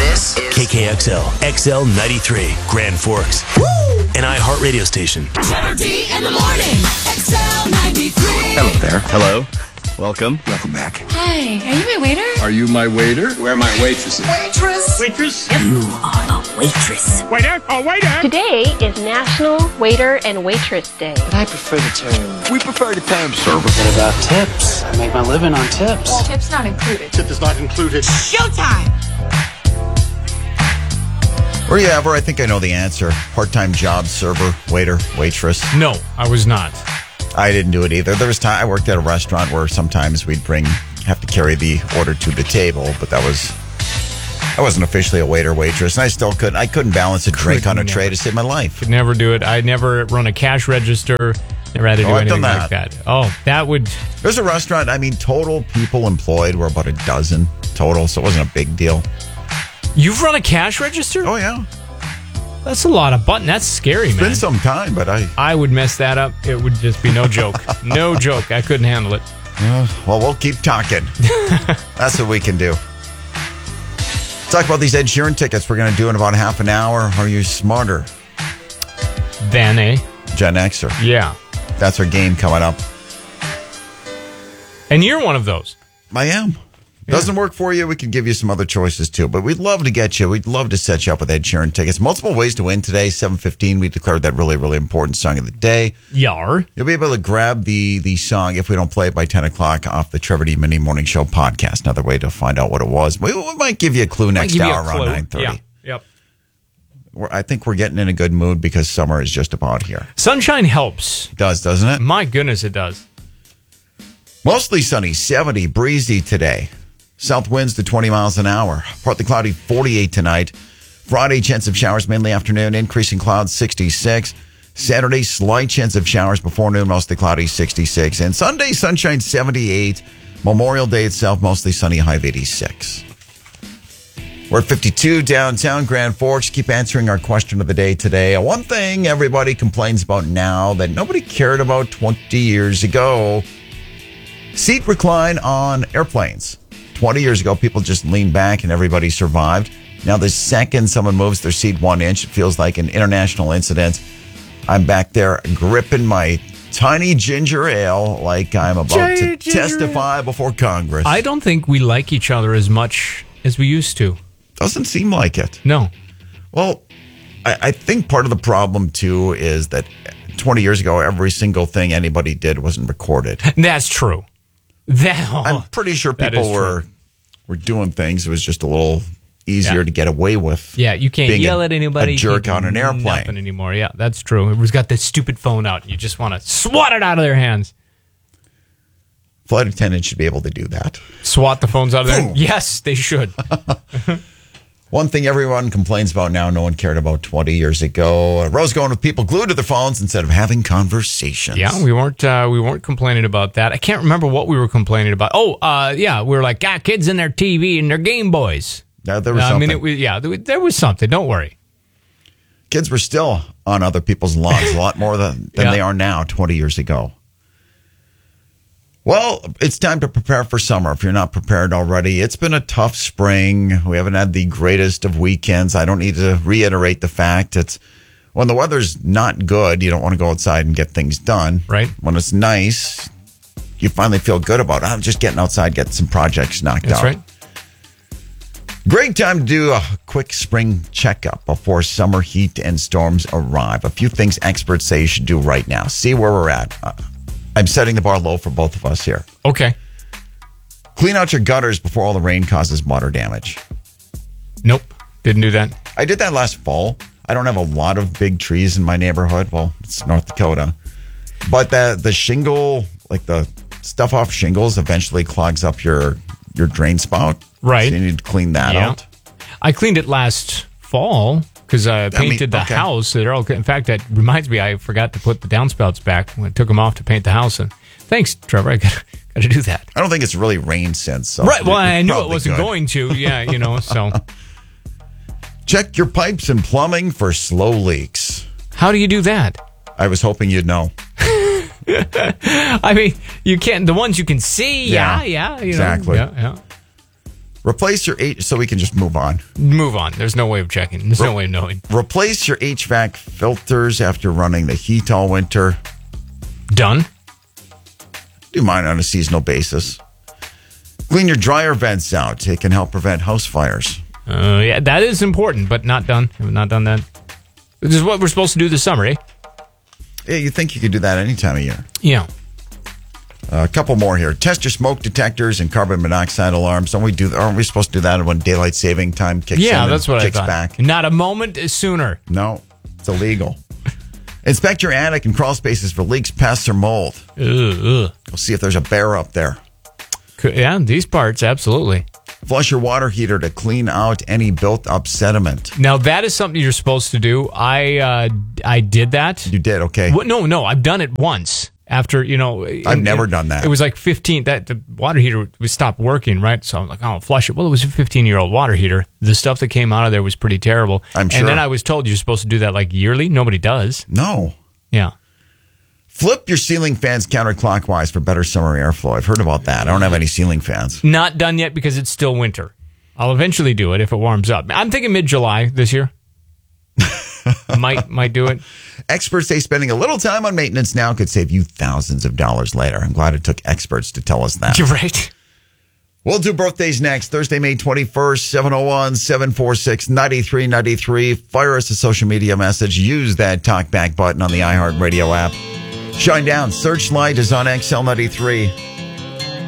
This is KKXL, XL93, Grand Forks. Woo! An iHeart radio station. Trevor D in the morning. XL93. Hello there. Hello. Welcome. Welcome back. Hi, are you my waiter? Are you my waiter? Where are my waitresses? Waitress? You are a waitress. Waiter? Oh, waiter! Today is National Waiter and Waitress Day. But I prefer the term. We prefer the term server. What about tips? I make my living on tips. Tips not included. Tip is not included. Showtime! Were you ever? I think I know the answer. Part-time job, server, waiter, waitress. No, I was not. I didn't do it either. There was time I worked at a restaurant where sometimes we'd have to carry the order to the table, but I wasn't officially a waiter, waitress, and I couldn't balance a drink on a tray to save my life. Could never do it. I never run a cash register. Never had to do anything like that. Oh, that would. There's a restaurant. Total people employed were about a dozen total, so it wasn't a big deal. You've run a cash register? Oh yeah. That's a lot of button. That's scary, man. It's been some time, but I would mess that up. It would just be no joke. No joke. I couldn't handle it. Well, we'll keep talking. That's what we can do. Talk about these Ed Sheeran tickets we're going to do in about half an hour. Are you smarter than a Gen Xer? Yeah. That's our game coming up. And you're one of those. I am. Doesn't work for you, we can give you some other choices too. But we'd love to get you. We'd love to set you up with Ed Sheeran tickets. Multiple ways to win today. 7:15, we declared that really, really important song of the day. Yar. You'll be able to grab the song if we don't play it by 10 o'clock off the Trevor D Mini Morning Show podcast. Another way to find out what it was. We might give you a clue next hour around 9:30. Yeah. Yep. I think we're getting in a good mood because summer is just about here. Sunshine helps. It does, doesn't it? My goodness, it does. Mostly sunny, 70, breezy today. South winds to 20 miles an hour. Partly cloudy, 48 tonight. Friday, chance of showers mainly afternoon. Increasing clouds, 66. Saturday, slight chance of showers before noon, mostly cloudy, 66. And Sunday, sunshine, 78. Memorial Day itself, mostly sunny, high of 86. We're at 52 downtown Grand Forks. Keep answering our question of the day today. One thing everybody complains about now that nobody cared about 20 years ago. Seat recline on airplanes. 20 years ago, people just leaned back and everybody survived. Now, the second someone moves their seat 1 inch, it feels like an international incident. I'm back there gripping my tiny ginger ale like I'm about to testify before Congress. I don't think we like each other as much as we used to. Doesn't seem like it. No. Well, I think part of the problem, too, is that 20 years ago, every single thing anybody did wasn't recorded. That's true. I'm pretty sure people were doing things. It was just a little easier to get away with. Yeah, you can't yell at anybody. A jerk on an airplane. Nothing anymore. Yeah, that's true. Everyone's got this stupid phone out. You just want to swat it out of their hands. Flight attendants should be able to do that. Swat the phones out of their hands? Yes, they should. One thing everyone complains about now, no one cared about 20 years ago. Rose going with people glued to their phones instead of having conversations. Yeah, we weren't complaining about that. I can't remember what we were complaining about. We were like, kids in their TV and their Game Boys. There was something. There was something. Don't worry. Kids were still on other people's lawns a lot more than they are now 20 years ago. Well, it's time to prepare for summer. If you're not prepared already, it's been a tough spring. We haven't had the greatest of weekends. I don't need to reiterate the fact it's when the weather's not good, you don't want to go outside and get things done. Right. When it's nice, you finally feel good about it. I'm just getting outside, get some projects knocked out. That's right. Great time to do a quick spring checkup before summer heat and storms arrive. A few things experts say you should do right now. See where we're at. I'm setting the bar low for both of us here. Okay. Clean out your gutters before all the rain causes water damage. Nope. Didn't do that. I did that last fall. I don't have a lot of big trees in my neighborhood. Well, it's North Dakota. But the shingle, like the stuff off shingles, eventually clogs up your drain spout. Right. So you need to clean that out. I cleaned it last fall because I painted the house. In fact, that reminds me, I forgot to put the downspouts back when I took them off to paint the house. And thanks, Trevor. I got to do that. I don't think it's really rained since. So right. Well, I knew it wasn't going to. Yeah, so. Check your pipes and plumbing for slow leaks. How do you do that? I was hoping you'd know. I mean, you can't. The ones you can see. Yeah. Exactly. Yeah. Replace your so we can just move on. Move on. There's no way of checking. There's no way of knowing. Replace your HVAC filters after running the heat all winter. Done. Do mine on a seasonal basis. Clean your dryer vents out. It can help prevent house fires. Yeah, that is important, but not done. Have not done that. This is what we're supposed to do this summer, eh? Yeah, you think you could do that any time of year. Yeah. A couple more here. Test your smoke detectors and carbon monoxide alarms. Aren't we supposed to do that when daylight saving time kicks in? Yeah, that's what I thought. Back? Not a moment sooner. No, it's illegal. Inspect your attic and crawl spaces for leaks, pests, or mold. We'll see if there's a bear up there. Yeah, these parts, absolutely. Flush your water heater to clean out any built-up sediment. Now, that is something you're supposed to do. I did that. You did? Okay. No, I've done it once. After, I've never done that. It was like 15, that the water heater would stop working, right? So I'm like, oh, flush it. Well, it was a 15-year-old water heater. The stuff that came out of there was pretty terrible. I'm sure. And then I was told you're supposed to do that like yearly. Nobody does. No. Yeah. Flip your ceiling fans counterclockwise for better summer airflow. I've heard about that. I don't have any ceiling fans. Not done yet because it's still winter. I'll eventually do it if it warms up. I'm thinking mid-July this year. might do it. Experts say spending a little time on maintenance now could save you thousands of dollars later. I'm glad it took experts to tell us that. You're right. We'll do birthdays next. Thursday, May 21st, 701-746-9393. Fire us a social media message. Use that talkback button on the iHeartRadio app. Shine Down. Searchlight is on XL93.